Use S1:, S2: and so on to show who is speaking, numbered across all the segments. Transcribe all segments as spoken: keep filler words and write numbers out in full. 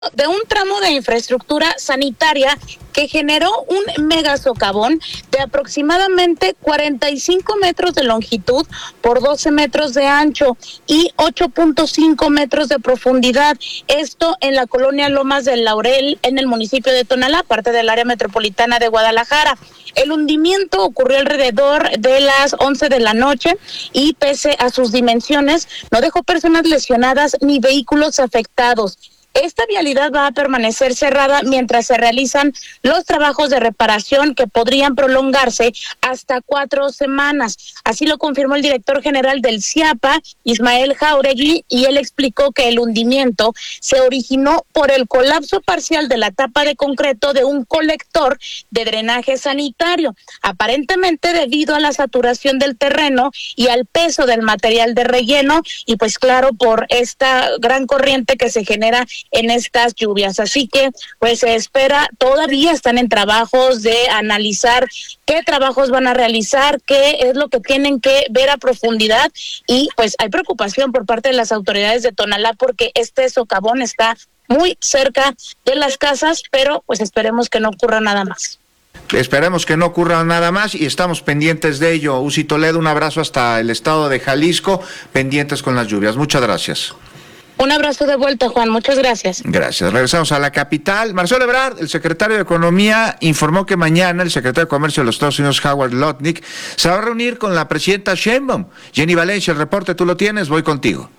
S1: de un tramo de infraestructura sanitaria que generó un mega socavón de aproximadamente cuarenta y cinco metros de longitud por doce metros de ancho y ocho punto cinco metros de profundidad. Esto en la colonia Lomas del Laurel, en el municipio de Tonalá, parte del área metropolitana de Guadalajara. El hundimiento ocurrió alrededor de las once de la noche y pese a sus dimensiones, no dejó personas lesionadas ni vehículos afectados. Esta vialidad va a permanecer cerrada mientras se realizan los trabajos de reparación que podrían prolongarse hasta cuatro semanas. Así lo confirmó el director general del CIAPA, Ismael Jauregui, y él explicó que el hundimiento se originó por el colapso parcial de la tapa de concreto de un colector de drenaje sanitario, aparentemente debido a la saturación del terreno y al peso del material de relleno, y pues claro, por esta gran corriente que se genera en estas lluvias. Así que pues se espera, todavía están en trabajos de analizar qué trabajos van a realizar, qué es lo que tienen que ver a profundidad, y pues hay preocupación por parte de las autoridades de Tonalá porque este socavón está muy cerca de las casas, pero pues esperemos que no ocurra nada más.
S2: Esperemos que no ocurra nada más y estamos pendientes de ello. Uzi Toledo, un abrazo hasta el estado de Jalisco, pendientes con las lluvias. Muchas gracias.
S1: Un abrazo de vuelta, Juan. Muchas gracias.
S2: Gracias. Regresamos a la capital. Marcelo Ebrard, el secretario de Economía, informó que mañana el secretario de Comercio de los Estados Unidos, Howard Lutnick, se va a reunir con la presidenta Sheinbaum. Jenny Valencia, el reporte tú lo tienes, voy contigo.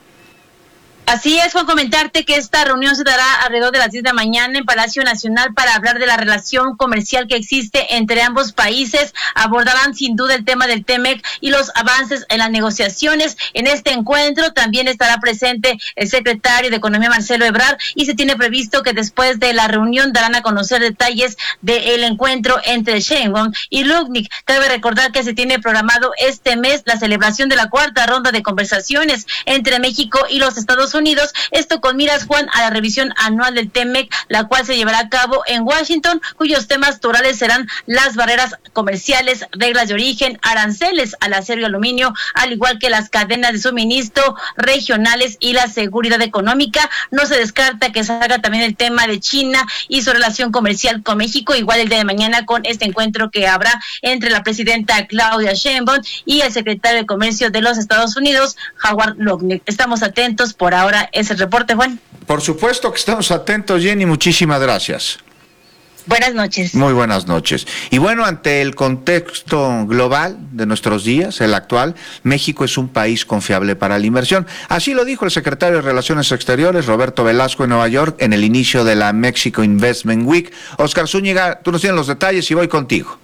S3: Así es, Juan, comentarte que esta reunión se dará alrededor de las diez de la mañana en Palacio Nacional para hablar de la relación comercial que existe entre ambos países. Abordarán sin duda el tema del TEMEC y los avances en las negociaciones. En este encuentro también estará presente el secretario de Economía, Marcelo Ebrard, y se tiene previsto que después de la reunión darán a conocer detalles del encuentro entre Sheinbaum y Lutnick. Cabe recordar que se tiene programado este mes la celebración de la cuarta ronda de conversaciones entre México y los Estados Unidos, esto con miras, Juan, a la revisión anual del TEMEC, la cual se llevará a cabo en Washington, cuyos temas torales serán las barreras comerciales, reglas de origen, aranceles al acero y aluminio, al igual que las cadenas de suministro regionales y la seguridad económica. No se descarta que salga también el tema de China y su relación comercial con México, igual el día de mañana con este encuentro que habrá entre la presidenta Claudia Sheinbaum y el secretario de Comercio de los Estados Unidos, Howard Lutnick. Estamos atentos por ahora. Ahora es el reporte, Juan.
S2: Por supuesto que estamos atentos, Jenny, muchísimas gracias.
S3: Buenas noches.
S2: Muy buenas noches. Y bueno, ante el contexto global de nuestros días, el actual, México es un país confiable para la inversión. Así lo dijo el secretario de Relaciones Exteriores, Roberto Velasco, en Nueva York, en el inicio de la Mexico Investment Week. Oscar Zúñiga, tú nos tienes los detalles y voy contigo.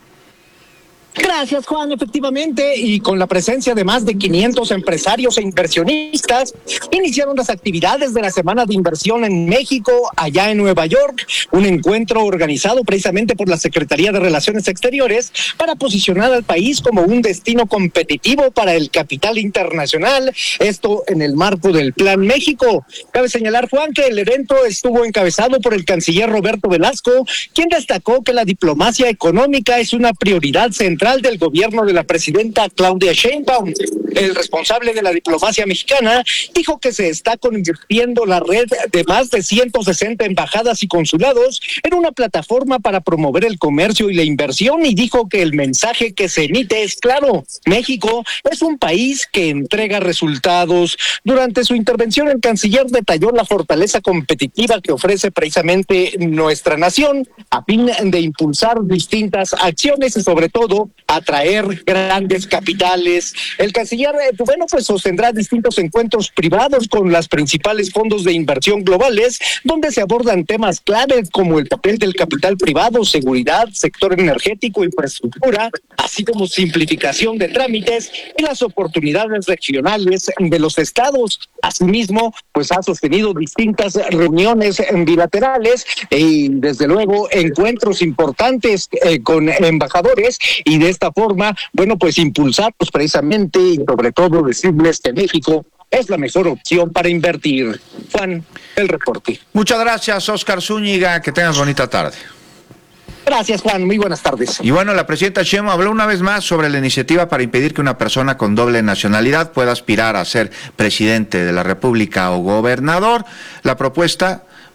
S4: Gracias, Juan. Efectivamente, y con la presencia de más de quinientos empresarios e inversionistas, iniciaron las actividades de la Semana de Inversión en México, allá en Nueva York, un encuentro organizado precisamente por la Secretaría de Relaciones Exteriores para posicionar al país como un destino competitivo para el capital internacional, esto en el marco del Plan México. Cabe señalar, Juan, que el evento estuvo encabezado por el canciller Roberto Velasco, quien destacó que la diplomacia económica es una prioridad central del gobierno de la presidenta Claudia Sheinbaum. El responsable de la diplomacia mexicana dijo que se está convirtiendo la red de más de ciento sesenta embajadas y consulados en una plataforma para promover el comercio y la inversión, y dijo que el mensaje que se emite es claro: México es un país que entrega resultados. Durante su intervención, el canciller detalló la fortaleza competitiva que ofrece precisamente nuestra nación a fin de impulsar distintas acciones y sobre todo atraer grandes capitales. El canciller, bueno, pues sostendrá distintos encuentros privados con los principales fondos de inversión globales, donde se abordan temas claves como el papel del capital privado, seguridad, sector energético, infraestructura, así como simplificación de trámites y las oportunidades regionales de los estados. Asimismo, pues ha sostenido distintas reuniones bilaterales y desde luego encuentros importantes eh, con embajadores, y de esta forma, bueno, pues impulsarlos precisamente y sobre todo decirles que México es la mejor opción para invertir. Juan, el reporte.
S2: Muchas gracias, Oscar Zúñiga, que tengas bonita tarde.
S4: Gracias, Juan, muy buenas tardes.
S2: Y bueno, la presidenta Sheinbaum habló una vez más sobre la iniciativa para impedir que una persona con doble nacionalidad pueda aspirar a ser presidente de la República o gobernador. La propuesta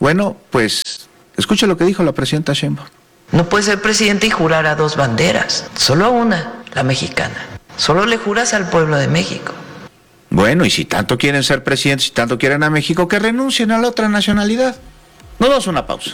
S2: Bueno, pues escuche lo que dijo la presidenta Sheinbaum.
S5: No puedes ser presidente y jurar a dos banderas, solo a una, la mexicana. Solo le juras al pueblo de México.
S2: Bueno, y si tanto quieren ser presidentes, si tanto quieren a México, que renuncien a la otra nacionalidad. Nos damos una pausa.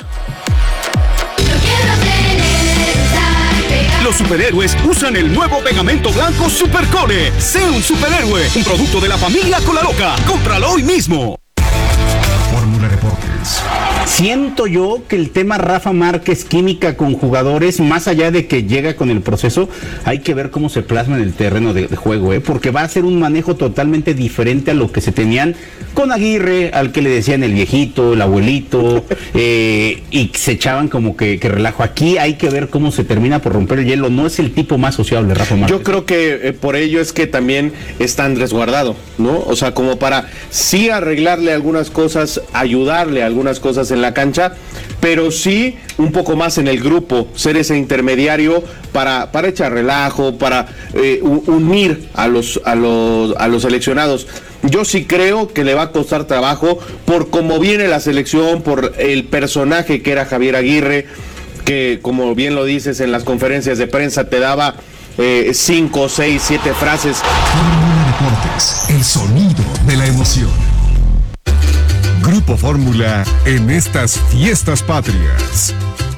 S6: Los superhéroes usan el nuevo pegamento blanco Supercore. Sé un superhéroe, un producto de la familia Colaloca. Cómpralo hoy mismo.
S7: Fórmula Deportes.
S8: Siento yo que el tema Rafa Márquez, química con jugadores, más allá de que llega con el proceso, hay que ver cómo se plasma en el terreno de, de juego, ¿eh? Porque va a ser un manejo totalmente diferente a lo que se tenían con Aguirre, al que le decían el viejito, el abuelito, eh, y se echaban como que, que relajo. Aquí hay que ver cómo se termina por romper el hielo. No es el tipo más sociable, Rafa Márquez.
S9: Yo creo que eh, por ello es que también están resguardado, ¿no? O sea, como para sí arreglarle algunas cosas, ayudarle a algunas cosas en la cancha, pero sí un poco más en el grupo, ser ese intermediario para, para echar relajo, para eh, unir a los, a los, a los seleccionados. Yo sí creo que le va a costar trabajo por cómo viene la selección, por el personaje que era Javier Aguirre, que como bien lo dices en las conferencias de prensa te daba eh, cinco, seis, siete frases.
S7: Fórmula Deportes, el sonido de la emoción. Grupo Fórmula en estas fiestas patrias.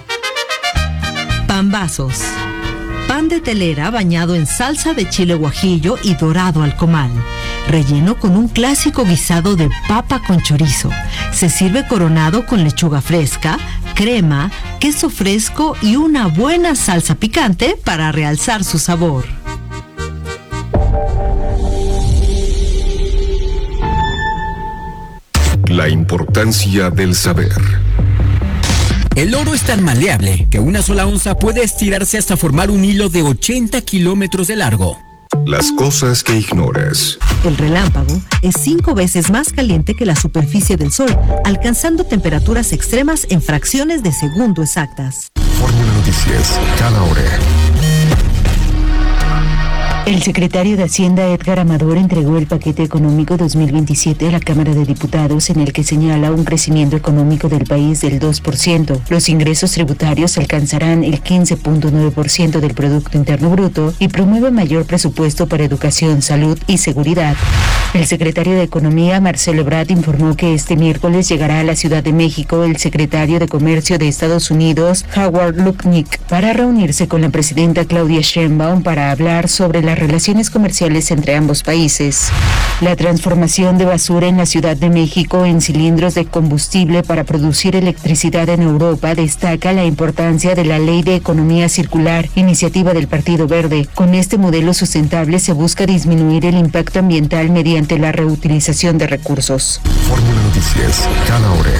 S10: Pambazos. Pan de telera bañado en salsa de chile guajillo y dorado al comal. Relleno con un clásico guisado de papa con chorizo. Se sirve coronado con lechuga fresca, crema, queso fresco y una buena salsa picante para realzar su sabor.
S7: La importancia del saber.
S11: El oro es tan maleable que una sola onza puede estirarse hasta formar un hilo de ochenta kilómetros de largo.
S7: Las cosas que ignoras.
S10: El relámpago es cinco veces más caliente que la superficie del Sol, alcanzando temperaturas extremas en fracciones de segundo exactas.
S7: Fórmula Noticias, cada hora.
S12: El secretario de Hacienda, Edgar Amador, entregó el paquete económico dos mil veintisiete a la Cámara de Diputados, en el que señala un crecimiento económico del país del dos por ciento. Los ingresos tributarios alcanzarán el quince punto nueve por ciento del Producto Interno Bruto y promueve mayor presupuesto para educación, salud y seguridad. El secretario de Economía, Marcelo Ebrard, informó que este miércoles llegará a la Ciudad de México el secretario de Comercio de Estados Unidos, Howard Lutnick, para reunirse con la presidenta Claudia Sheinbaum para hablar sobre la las relaciones comerciales entre ambos países. La transformación de basura en la Ciudad de México en cilindros de combustible para producir electricidad en Europa destaca la importancia de la Ley de Economía Circular, iniciativa del Partido Verde. Con este modelo sustentable se busca disminuir el impacto ambiental mediante la reutilización de recursos.
S7: Fórmula Noticias, cada hora.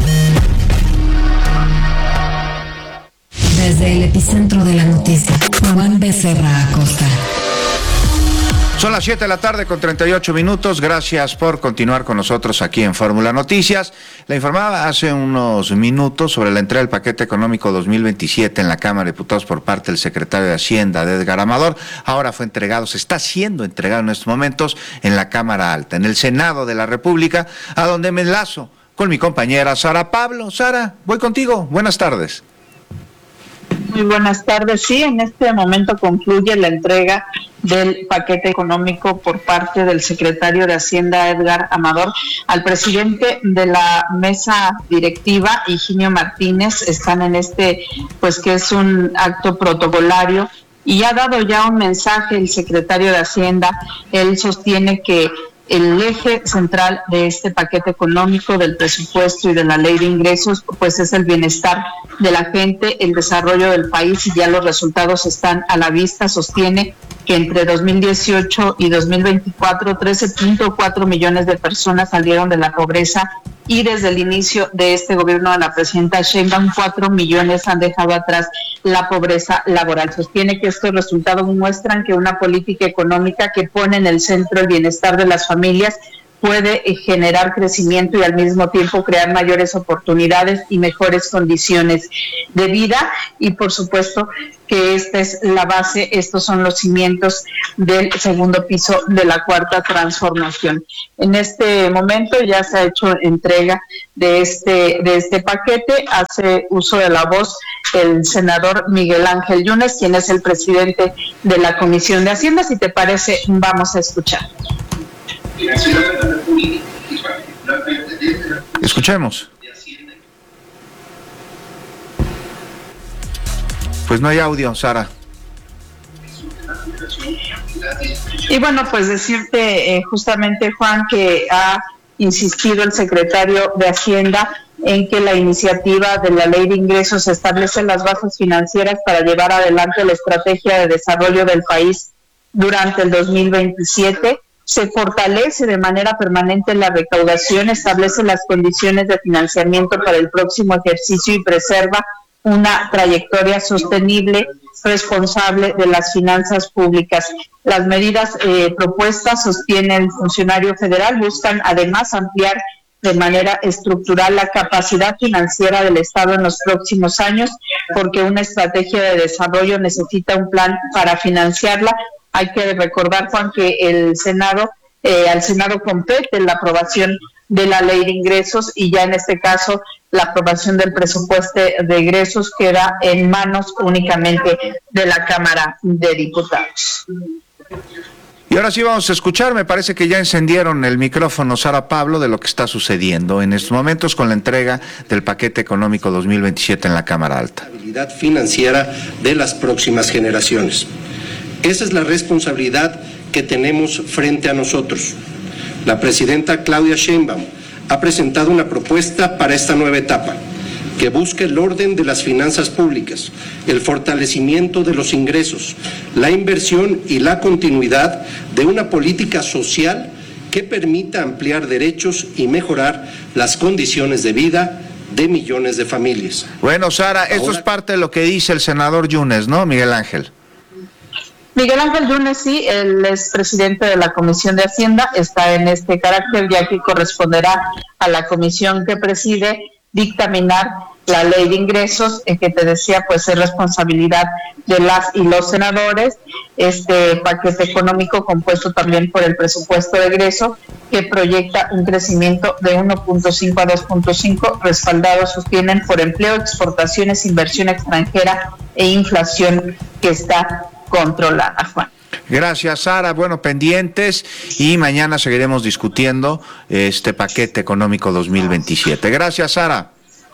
S13: Desde el epicentro de la noticia, Juan Becerra Acosta.
S2: Son las siete de la tarde con treinta y ocho minutos. Gracias por continuar con nosotros aquí en Fórmula Noticias. La informaba hace unos minutos sobre la entrega del paquete económico dos mil veintisiete en la Cámara de Diputados por parte del secretario de Hacienda, de Edgar Amador. Ahora fue entregado, se está siendo entregado en estos momentos en la Cámara Alta, en el Senado de la República, a donde me enlazo con mi compañera Sara Pablo. Sara, voy contigo. Buenas tardes.
S14: Muy buenas tardes. Sí, en este momento concluye la entrega del paquete económico por parte del secretario de Hacienda, Edgar Amador, al presidente de la mesa directiva, Higinio Martínez. Están en este, pues que es un acto protocolario, y ha dado ya un mensaje el secretario de Hacienda. Él sostiene que el eje central de este paquete económico, del presupuesto y de la ley de ingresos, pues es el bienestar de la gente, el desarrollo del país, y ya los resultados están a la vista. Sostiene que entre dos mil dieciocho y dos mil veinticuatro, trece punto cuatro millones de personas salieron de la pobreza, y desde el inicio de este gobierno de la presidenta Sheinbaum, cuatro millones han dejado atrás la pobreza laboral. Sostiene que estos resultados muestran que una política económica que pone en el centro el bienestar de las familias puede generar crecimiento y al mismo tiempo crear mayores oportunidades y mejores condiciones de vida. Y por supuesto que esta es la base, estos son los cimientos del segundo piso de la cuarta transformación. En este momento ya se ha hecho entrega de este, de este paquete. Hace uso de la voz el senador Miguel Ángel Yunes, quien es el presidente de la Comisión de Hacienda. Si te parece, vamos a escuchar.
S2: Escuchemos. Pues no hay audio, Sara.
S14: Y bueno, pues decirte eh, justamente, Juan, que ha insistido el secretario de Hacienda en que la iniciativa de la Ley de Ingresos establece las bases financieras para llevar adelante la estrategia de desarrollo del país durante el dos mil veintisiete. Se fortalece de manera permanente la recaudación, establece las condiciones de financiamiento para el próximo ejercicio y preserva una trayectoria sostenible, responsable de las finanzas públicas. Las medidas eh, propuestas, sostiene el funcionario federal, buscan además ampliar de manera estructural la capacidad financiera del Estado en los próximos años, porque una estrategia de desarrollo necesita un plan para financiarla. Hay que recordar, Juan, que el Senado, eh, al Senado compete la aprobación de la Ley de Ingresos y ya en este caso la aprobación del presupuesto de egresos queda en manos únicamente de la Cámara de Diputados.
S2: Y ahora sí vamos a escuchar, me parece que ya encendieron el micrófono, Sara Pablo, de lo que está sucediendo en estos momentos con la entrega del paquete económico dos mil veintisiete en la Cámara Alta.
S15: La estabilidad financiera de las próximas generaciones. Esa es la responsabilidad que tenemos frente a nosotros. La presidenta Claudia Sheinbaum ha presentado una propuesta para esta nueva etapa que busca el orden de las finanzas públicas, el fortalecimiento de los ingresos, la inversión y la continuidad de una política social que permita ampliar derechos y mejorar las condiciones de vida de millones de familias.
S2: Bueno, Sara, esto Ahora... es parte de lo que dice el senador Yunes, ¿no, Miguel Ángel?
S14: Miguel Ángel Yunes, sí, él es presidente de la Comisión de Hacienda, está en este carácter, ya que corresponderá a la comisión que preside dictaminar la Ley de Ingresos, eh, que te decía, pues es responsabilidad de las y los senadores. Este paquete económico compuesto también por el presupuesto de egreso, que proyecta un crecimiento de uno punto cinco a dos punto cinco, respaldado, sostienen, por empleo, exportaciones, inversión extranjera e inflación que está controlada, Juan.
S2: Gracias, Sara. Bueno, pendientes y mañana seguiremos discutiendo este paquete económico dos mil veintisiete. Gracias, Sara.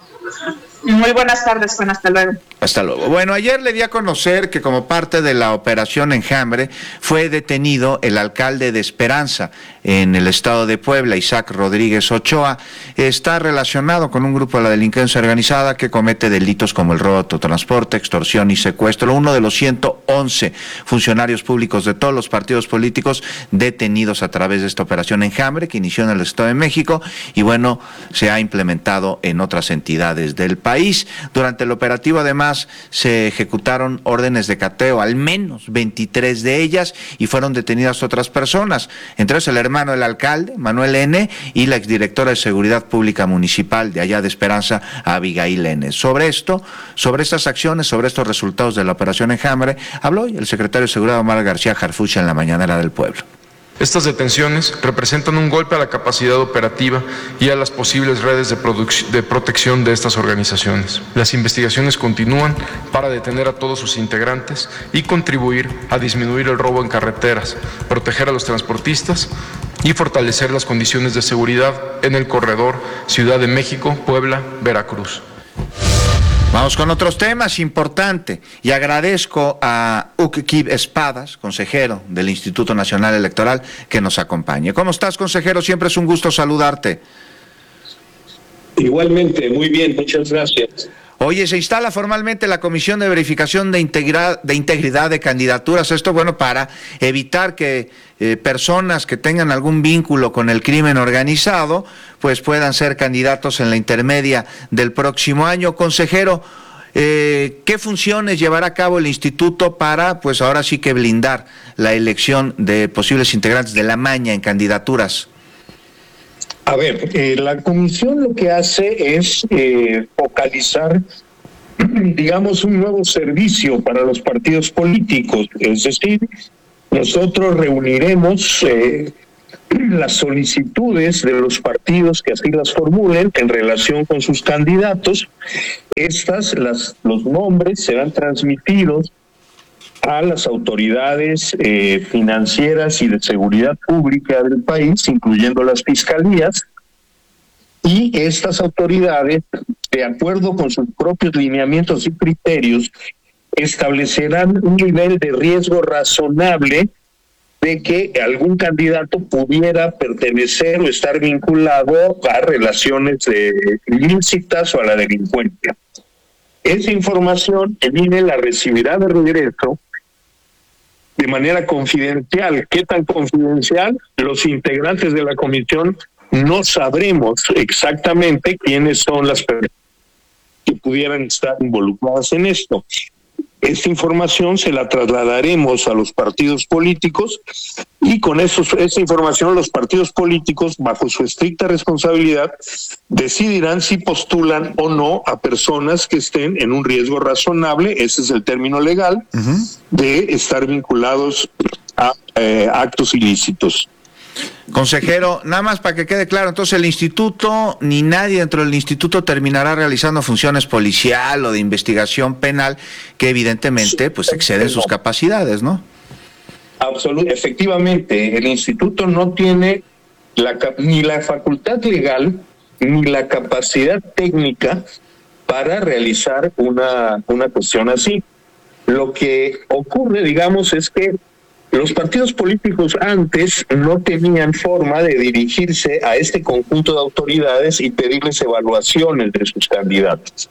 S14: Muy buenas tardes, Juan. Hasta luego.
S2: Hasta luego. Bueno, ayer le di a conocer que como parte de la operación Enjambre fue detenido el alcalde de Esperanza en el estado de Puebla, Isaac Rodríguez Ochoa. Está relacionado con un grupo de la delincuencia organizada que comete delitos como el robo de autotransporte, extorsión y secuestro. Uno de los ciento once funcionarios públicos de todos los partidos políticos detenidos a través de esta operación Enjambre que inició en el Estado de México y bueno, se ha implementado en otras entidades del país. Durante el operativo además se ejecutaron órdenes de cateo, al menos veintitrés de ellas, y fueron detenidas otras personas, entre ellos el hermano del alcalde, Manuel N., y la exdirectora de Seguridad Pública Municipal de allá de Esperanza, Abigail N. Sobre esto, sobre estas acciones, sobre estos resultados de la operación Enjambre, habló hoy el secretario de Seguridad, Omar García Harfuch, en la mañanera del pueblo.
S16: Estas detenciones representan un golpe a la capacidad operativa y a las posibles redes de, de protección de estas organizaciones. Las investigaciones continúan para detener a todos sus integrantes y contribuir a disminuir el robo en carreteras, proteger a los transportistas y fortalecer las condiciones de seguridad en el corredor Ciudad de México, Puebla, Veracruz.
S2: Vamos con otros temas importantes y agradezco a Uquib Espadas, consejero del Instituto Nacional Electoral, que nos acompañe. ¿Cómo estás, consejero? Siempre es un gusto saludarte.
S17: Igualmente, muy bien, muchas gracias.
S2: Oye, se instala formalmente la Comisión de Verificación de Integridad de, integridad de Candidaturas. Esto, bueno, para evitar que eh, personas que tengan algún vínculo con el crimen organizado, pues puedan ser candidatos en la intermedia del próximo año. Consejero, eh, ¿qué funciones llevará a cabo el Instituto para, pues ahora sí que blindar la elección de posibles integrantes de la maña en candidaturas?
S17: A ver, eh, la comisión lo que hace es eh, focalizar, digamos, un nuevo servicio para los partidos políticos. Es decir, nosotros reuniremos eh, las solicitudes de los partidos que así las formulen en relación con sus candidatos. Estas, las, los nombres serán transmitidos a las autoridades eh, financieras y de seguridad pública del país, incluyendo las fiscalías, y estas autoridades, de acuerdo con sus propios lineamientos y criterios, establecerán un nivel de riesgo razonable de que algún candidato pudiera pertenecer o estar vinculado a relaciones de ilícitas o a la delincuencia. Esa información el I N E la recibirá de regreso de manera confidencial. ¿Qué tan confidencial? Los integrantes de la comisión no sabremos exactamente quiénes son las personas que pudieran estar involucradas en esto. Esta información se la trasladaremos a los partidos políticos y con esos, esa información los partidos políticos, bajo su estricta responsabilidad, decidirán si postulan o no a personas que estén en un riesgo razonable, ese es el término legal, uh-huh. de estar vinculados a eh, actos ilícitos.
S2: Consejero, nada más para que quede claro, entonces el instituto, ni nadie dentro del instituto terminará realizando funciones policial o de investigación penal que evidentemente pues exceden sus capacidades, ¿no?
S17: Absolutamente, efectivamente, el instituto no tiene la, ni la facultad legal ni la capacidad técnica para realizar una, una cuestión así. Lo que ocurre, digamos, es que los partidos políticos antes no tenían forma de dirigirse a este conjunto de autoridades y pedirles evaluaciones de sus candidatos.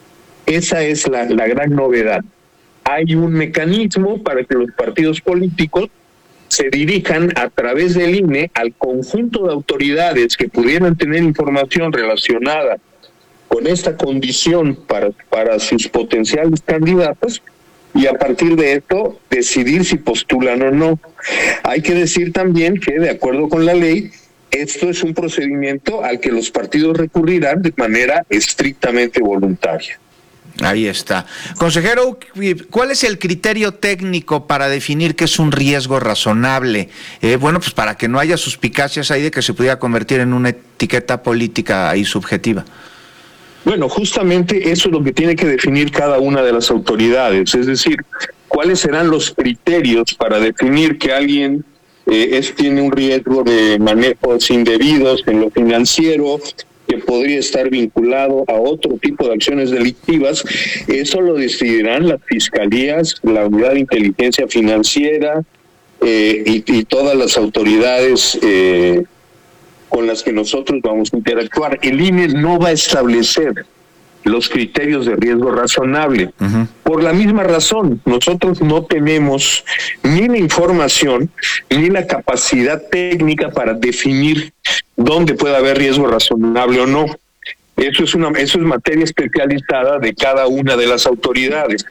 S17: Esa es la, la gran novedad. Hay un mecanismo para que los partidos políticos se dirijan a través del I N E al conjunto de autoridades que pudieran tener información relacionada con esta condición para, para sus potenciales candidatos, y a partir de esto decidir si postulan o no. Hay que decir también que, de acuerdo con la ley, esto es un procedimiento al que los partidos recurrirán de manera estrictamente voluntaria.
S2: Ahí está. Consejero, ¿cuál es el criterio técnico para definir qué es un riesgo razonable? Eh, bueno, pues para que no haya suspicacias ahí de que se pudiera convertir en una etiqueta política ahí subjetiva.
S17: Bueno, justamente eso es lo que tiene que definir cada una de las autoridades, es decir, cuáles serán los criterios para definir que alguien eh, es, tiene un riesgo de manejos indebidos en lo financiero, que podría estar vinculado a otro tipo de acciones delictivas. Eso lo decidirán las fiscalías, la unidad de inteligencia financiera eh, y, y todas las autoridades eh, con las que nosotros vamos a interactuar. El I N E no va a establecer los criterios de riesgo razonable. Uh-huh. Por la misma razón, nosotros no tenemos ni la información ni la capacidad técnica para definir dónde puede haber riesgo razonable o no. Eso es una, eso es materia especializada de cada una de las autoridades.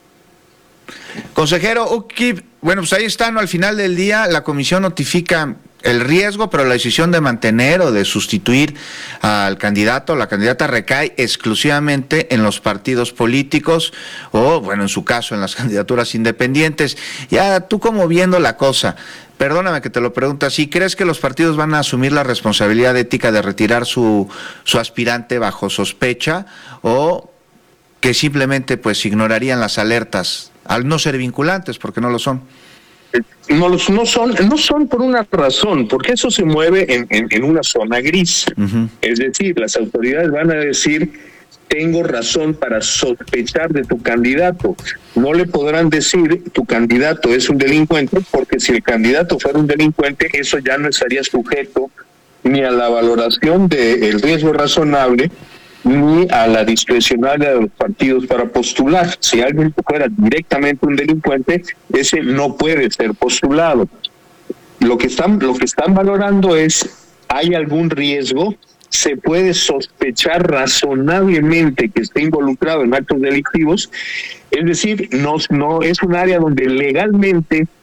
S2: Consejero Ukip, bueno, pues ahí está, ¿no? Al final del día la comisión notifica el riesgo, pero la decisión de mantener o de sustituir al candidato o la candidata recae exclusivamente en los partidos políticos o, bueno, en su caso, en las candidaturas independientes. Ya tú, como viendo la cosa, perdóname que te lo pregunto así, ¿crees que los partidos van a asumir la responsabilidad ética de retirar su, su aspirante bajo sospecha o que simplemente pues ignorarían las alertas al no ser vinculantes, porque no lo son?
S17: No, los, no son no son por una razón, porque eso se mueve en, en, en una zona gris. Uh-huh. Es decir, las autoridades van a decir, tengo razón para sospechar de tu candidato. No le podrán decir, tu candidato es un delincuente, porque si el candidato fuera un delincuente, eso ya no estaría sujeto ni a la valoración del riesgo razonable, ni a la discrecionalidad de los partidos para postular. Si alguien fuera directamente un delincuente, ese no puede ser postulado. Lo que están, lo que están valorando es, ¿hay algún riesgo? ¿Se puede sospechar razonablemente que esté involucrado en actos delictivos? Es decir, no, no es un área donde legalmente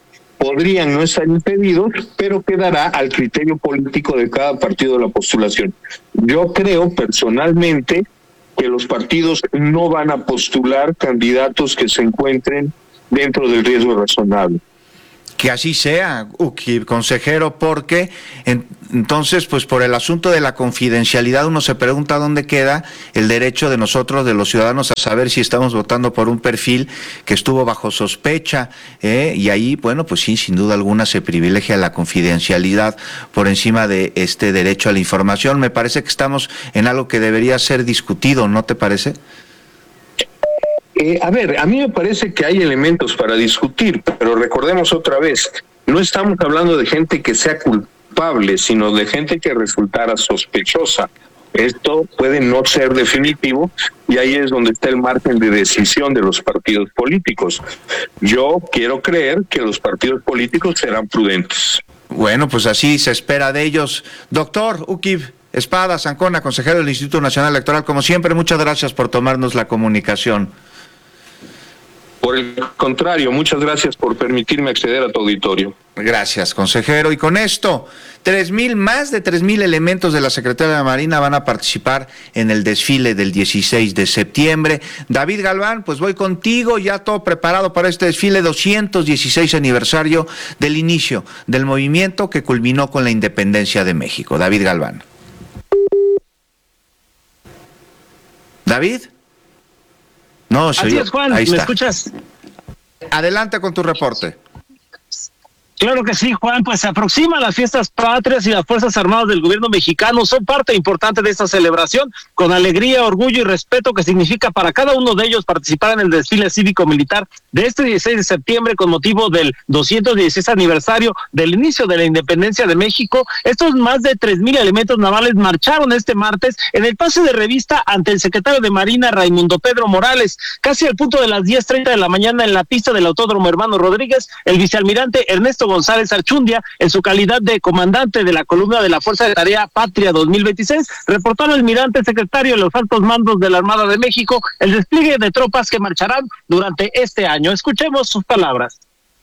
S17: podrían no estar impedidos, pero quedará al criterio político de cada partido la postulación. Yo creo personalmente que los partidos no van a postular candidatos que se encuentren dentro del riesgo razonable.
S2: Que así sea, Uki, consejero, porque en, entonces, pues por el asunto de la confidencialidad, uno se pregunta dónde queda el derecho de nosotros, de los ciudadanos, a saber si estamos votando por un perfil que estuvo bajo sospecha, ¿eh? Y ahí, bueno, pues sí, sin duda alguna se privilegia la confidencialidad por encima de este derecho a la información. Me parece que estamos en algo que debería ser discutido, ¿no te parece?
S17: Eh, a ver, a mí me parece que hay elementos para discutir, pero recordemos otra vez, no estamos hablando de gente que sea culpable, sino de gente que resultara sospechosa. Esto puede no ser definitivo y ahí es donde está el margen de decisión de los partidos políticos. Yo quiero creer que los partidos políticos serán prudentes.
S2: Bueno, pues así se espera de ellos. Doctor Uki Espadas Ancona, consejero del Instituto Nacional Electoral, como siempre, muchas gracias por tomarnos la comunicación.
S17: Por el contrario, muchas gracias por permitirme acceder a tu auditorio.
S2: Gracias, consejero. Y con esto, tres mil, más de tres mil elementos de la Secretaría de la Marina van a participar en el desfile del dieciséis de septiembre. David Galván, pues voy contigo, ya todo preparado para este desfile, doscientos dieciséis aniversario del inicio del movimiento que culminó con la independencia de México. David Galván. ¿David? No,
S18: Así
S2: yo.
S18: es, Juan,
S2: Ahí
S18: ¿me
S2: está.
S18: escuchas?
S2: Adelante con tu reporte.
S18: Claro que sí, Juan, pues se aproximan las fiestas patrias y las Fuerzas Armadas del gobierno mexicano son parte importante de esta celebración, con alegría, orgullo y respeto que significa para cada uno de ellos participar en el desfile cívico-militar de este dieciséis de septiembre con motivo del doscientos dieciséis aniversario del inicio de la independencia de México. Estos más de tres mil elementos navales marcharon este martes en el pase de revista ante el secretario de Marina, Raimundo Pedro Morales, casi al punto de las diez treinta de la mañana en la pista del Autódromo Hermano Rodríguez. El vicealmirante Ernesto González Archundia, en su calidad de comandante de la columna de la Fuerza de Tarea Patria dos mil veintiséis, reportó al almirante secretario de los altos mandos de la Armada de México el despliegue de tropas que marcharán durante este año. Escuchemos sus palabras.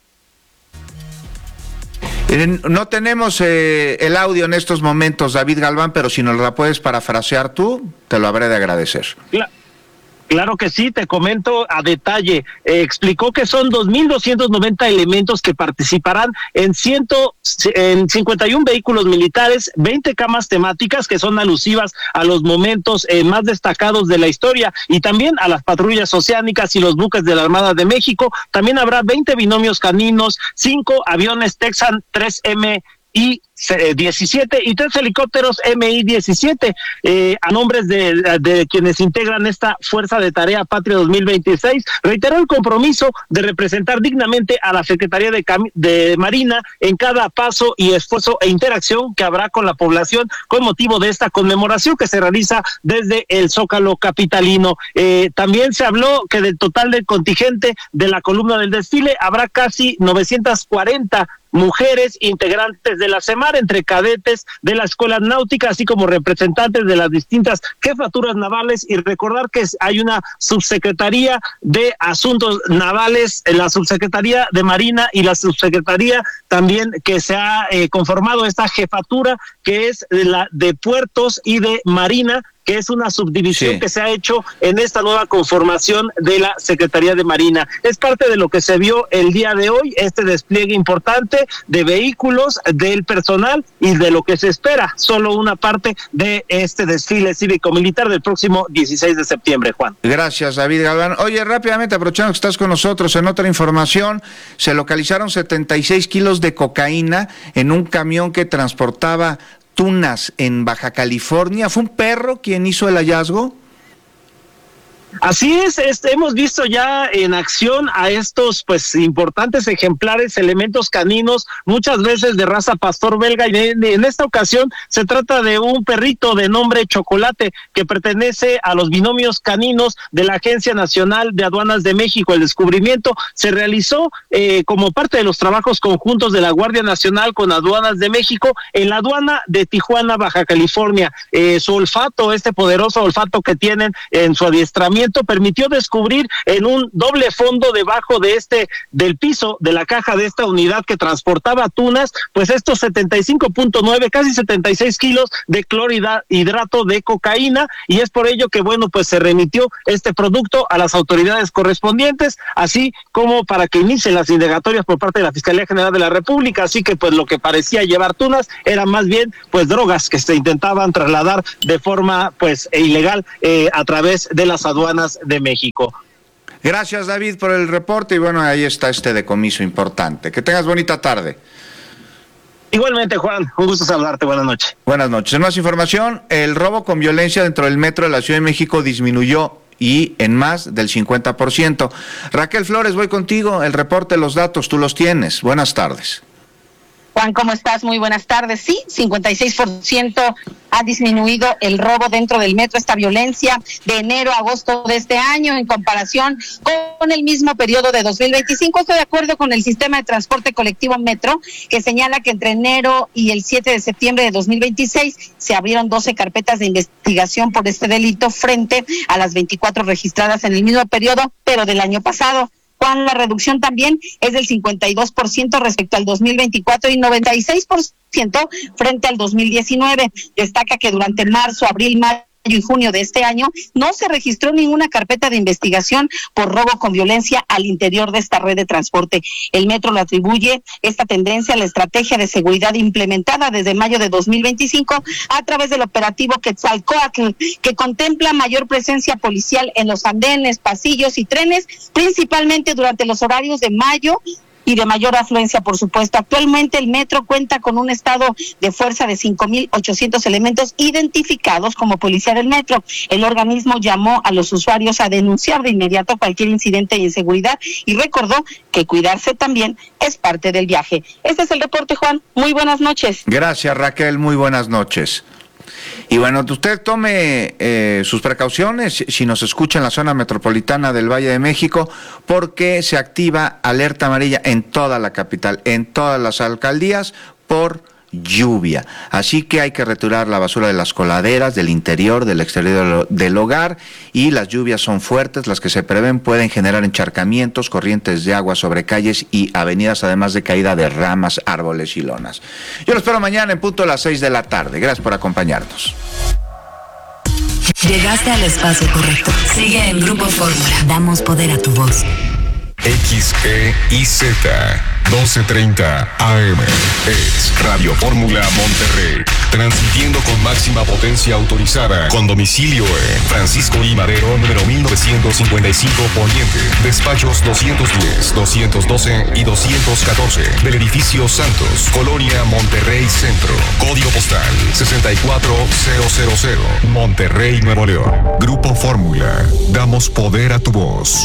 S2: No tenemos eh, el audio en estos momentos, David Galván, pero si nos la puedes parafrasear tú, te lo habré de agradecer.
S18: Claro. Claro que sí, te comento a detalle. Eh, explicó que son dos mil doscientos noventa elementos que participarán en, ciento, en cincuenta y uno vehículos militares, veinte camas temáticas que son alusivas a los momentos eh, más destacados de la historia y también a las patrullas oceánicas y los buques de la Armada de México. También habrá veinte binomios caninos, cinco aviones Texan tres M I diecisiete y tres helicópteros M I diecisiete eh, a nombres de, de quienes integran esta Fuerza de Tarea Patria dos mil veintiséis. Reiteró el compromiso de representar dignamente a la Secretaría de, Cam- de Marina en cada paso y esfuerzo e interacción que habrá con la población con motivo de esta conmemoración que se realiza desde el Zócalo capitalino. Eh, también se habló que del total del contingente de la columna del desfile habrá casi novecientas cuarenta mujeres integrantes de la SEMAR, entre cadetes de la Escuela Náutica, así como representantes de las distintas jefaturas navales, y recordar que hay una subsecretaría de Asuntos Navales, la subsecretaría de Marina y la subsecretaría también que se ha eh, conformado esta jefatura, que es la de Puertos y de Marina, que es una subdivisión sí. que se ha hecho en esta nueva conformación de la Secretaría de Marina. Es parte de lo que se vio el día de hoy, este despliegue importante de vehículos, del personal y de lo que se espera, solo una parte de este desfile cívico-militar del próximo dieciséis de septiembre, Juan.
S2: Gracias, David Galván. Oye, rápidamente, aprovechando que estás con nosotros, en otra información, se localizaron setenta y seis kilos de cocaína en un camión que transportaba tunas en Baja California. ¿Fue un perro quien hizo el hallazgo?
S18: Así es, este, hemos visto ya en acción a estos pues importantes ejemplares, elementos caninos, muchas veces de raza pastor belga, y en, en esta ocasión se trata de un perrito de nombre Chocolate que pertenece a los binomios caninos de la Agencia Nacional de Aduanas de México. El descubrimiento se realizó eh, como parte de los trabajos conjuntos de la Guardia Nacional con Aduanas de México en la aduana de Tijuana, Baja California. Eh, su olfato, este poderoso olfato que tienen en su adiestramiento, procedimiento permitió descubrir en un doble fondo debajo de este, del piso de la caja de esta unidad que transportaba tunas, pues estos setenta y cinco punto nueve, casi setenta y seis kilos de clorhidrato de cocaína, y es por ello que, bueno, pues se remitió este producto a las autoridades correspondientes, así como para que inicien las indagatorias por parte de la Fiscalía General de la República. Así que pues lo que parecía llevar tunas eran más bien pues drogas que se intentaban trasladar de forma pues ilegal eh, a través de las aduanas de México.
S2: Gracias, David, por el reporte, y bueno, ahí está este decomiso importante. Que tengas bonita tarde.
S18: Igualmente, Juan, un gusto saludarte, buenas noches.
S2: Buenas noches. En más información, el robo con violencia dentro del metro de la Ciudad de México disminuyó y en más del cincuenta por ciento. Raquel Flores, voy contigo, el reporte, los datos, tú los tienes. Buenas tardes.
S19: Juan, ¿cómo estás? Muy buenas tardes. Sí, cincuenta y seis por ciento ha disminuido el robo dentro del metro, esta violencia de enero a agosto de este año en comparación con el mismo periodo de dos mil veinticinco. Estoy de acuerdo con el sistema de transporte colectivo Metro, que señala que entre enero y el siete de septiembre de dos mil veintiséis se abrieron doce carpetas de investigación por este delito frente a las veinticuatro registradas en el mismo periodo, pero del año pasado. Juan, la reducción también es del cincuenta y dos por ciento respecto al dos mil veinticuatro y noventa y seis por ciento frente al dos mil diecinueve. Destaca que durante marzo, abril, mayo y junio de este año no se registró ninguna carpeta de investigación por robo con violencia al interior de esta red de transporte. El Metro lo atribuye esta tendencia a la estrategia de seguridad implementada desde mayo de dos mil veinticinco a través del operativo Quetzalcóatl, que contempla mayor presencia policial en los andenes, pasillos y trenes, principalmente durante los horarios de mayo y de mayor afluencia, por supuesto. Actualmente el Metro cuenta con un estado de fuerza de cinco mil ochocientos elementos identificados como policía del Metro. El organismo llamó a los usuarios a denunciar de inmediato cualquier incidente de inseguridad y recordó que cuidarse también es parte del viaje. Este es el reporte, Juan. Muy buenas noches.
S2: Gracias, Raquel. Muy buenas noches. Y bueno, usted tome eh, sus precauciones si nos escucha en la zona metropolitana del Valle de México, porque se activa alerta amarilla en toda la capital, en todas las alcaldías por lluvia. Así que hay que retirar la basura de las coladeras, del interior, del exterior del hogar, y las lluvias son fuertes, las que se prevén pueden generar encharcamientos, corrientes de agua sobre calles y avenidas, además de caída de ramas, árboles y lonas. Yo lo espero mañana en punto a las seis de la tarde. Gracias por acompañarnos.
S13: Llegaste al espacio correcto. Sigue en Grupo Fórmula. Damos poder a tu voz.
S7: X E I Z doce treinta A M es Radio Fórmula Monterrey, transmitiendo con máxima potencia autorizada, con domicilio en Francisco I. Madero, número mil novecientos cincuenta y cinco Poniente, despachos doscientos diez, doscientos doce y doscientos catorce, del edificio Santos, Colonia Monterrey Centro, código postal sesenta y cuatro mil, Monterrey, Nuevo León. Grupo Fórmula, damos poder a tu voz.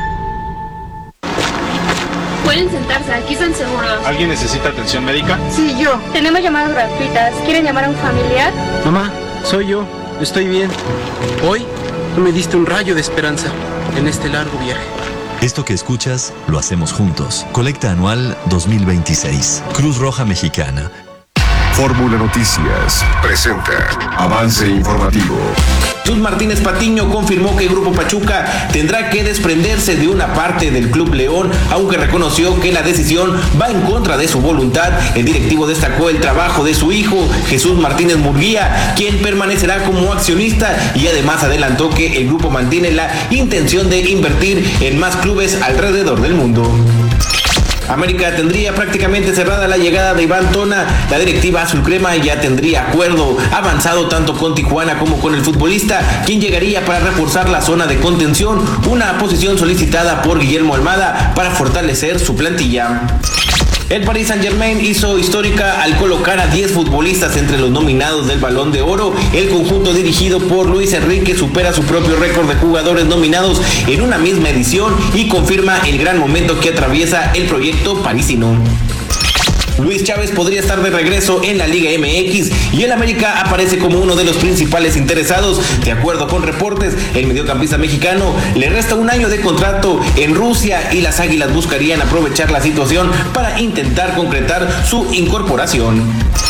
S20: Pueden sentarse, aquí están seguros.
S21: ¿Alguien necesita atención médica?
S20: Sí, yo. Tenemos llamadas gratuitas. ¿Quieren llamar a un familiar?
S22: Mamá, soy yo. Estoy bien. Hoy tú me diste un rayo de esperanza en este largo viaje.
S23: Esto que escuchas lo hacemos juntos. Colecta anual dos mil veintiséis. Cruz Roja Mexicana.
S7: Fórmula Noticias presenta avance informativo.
S24: Jesús Martínez Patiño confirmó que el Grupo Pachuca tendrá que desprenderse de una parte del Club León, aunque reconoció que la decisión va en contra de su voluntad. El directivo destacó el trabajo de su hijo, Jesús Martínez Murguía, quien permanecerá como accionista, y además adelantó que el grupo mantiene la intención de invertir en más clubes alrededor del mundo. América tendría prácticamente cerrada la llegada de Iván Tona. La directiva azulcrema ya tendría acuerdo avanzado tanto con Tijuana como con el futbolista, quien llegaría para reforzar la zona de contención, una posición solicitada por Guillermo Almada para fortalecer su plantilla. El Paris Saint-Germain hizo histórica al colocar a diez futbolistas entre los nominados del Balón de Oro. El conjunto dirigido por Luis Enrique supera su propio récord de jugadores nominados en una misma edición y confirma el gran momento que atraviesa el proyecto parisino. Luis Chávez podría estar de regreso en la Liga M X y el América aparece como uno de los principales interesados. De acuerdo con reportes, el mediocampista mexicano le resta un año de contrato en Rusia y las Águilas buscarían aprovechar la situación para intentar concretar su incorporación.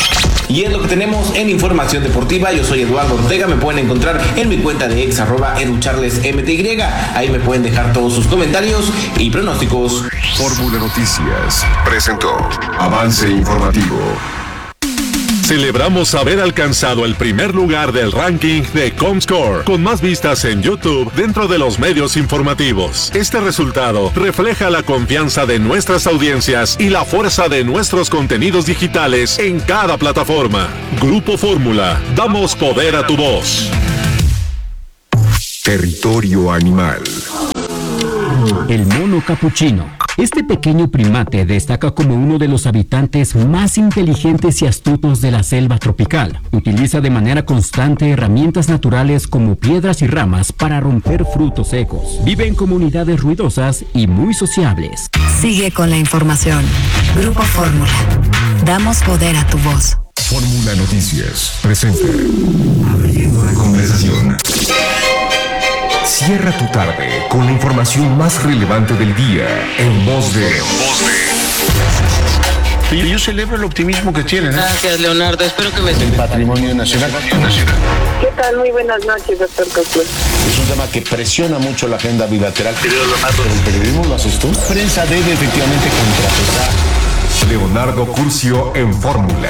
S24: Y es lo que tenemos en información deportiva. Yo soy Eduardo Ortega, me pueden encontrar en mi cuenta de ex arroba educharlesmty. Ahí me pueden dejar todos sus comentarios y pronósticos.
S7: Fórmula Noticias presentó Avance Informativo.
S1: Celebramos haber alcanzado el primer lugar del ranking de Comscore, con más vistas en YouTube dentro de los medios informativos. Este resultado refleja la confianza de nuestras audiencias y la fuerza de nuestros contenidos digitales en cada plataforma. Grupo Fórmula, damos poder a tu voz.
S7: Territorio animal.
S11: El mono capuchino. Este pequeño primate destaca como uno de los habitantes más inteligentes y astutos de la selva tropical. Utiliza de manera constante herramientas naturales como piedras y ramas para romper frutos secos. Vive en comunidades ruidosas y muy sociables.
S13: Sigue con la información. Grupo Fórmula. Damos poder a tu voz.
S7: Fórmula Noticias presenta Abriendo la conversación. Cierra tu tarde con la información más relevante del día en voz de...
S3: Yo, yo celebro el optimismo que tienen. ¿eh?
S4: Gracias, Leonardo. Espero que me...
S3: El patrimonio nacional.
S21: ¿Qué tal? Muy buenas noches, doctor Cosme.
S3: Es un tema que presiona mucho la agenda bilateral. ¿El periodismo lo haces tú? La prensa debe efectivamente contrapesar.
S7: Leonardo Curcio en Fórmula.